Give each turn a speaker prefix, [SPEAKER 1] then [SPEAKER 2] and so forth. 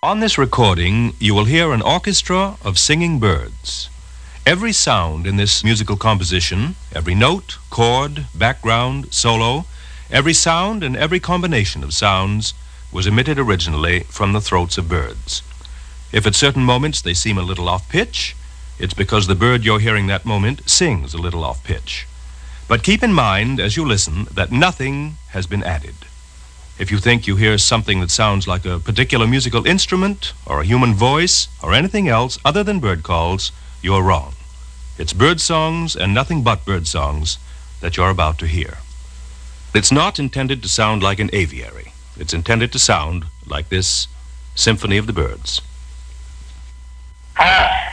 [SPEAKER 1] On this recording, you will hear an orchestra of singing birds. Every sound in this musical composition, every note, chord, background, solo, every sound and every combination of sounds was emitted originally from the throats of birds. If at certain moments they seem a little off-pitch, it's because the bird you're hearing that moment sings a little off-pitch. But keep in mind, as you listen, that nothing has been added. If you think you hear something that sounds like a particular musical instrument or a human voice or anything else other than bird calls, you're wrong. It's bird songs and nothing but bird songs that you're about to hear. It's not intended to sound like an aviary. It's intended to sound like this Symphony of the Birds.
[SPEAKER 2] Ah.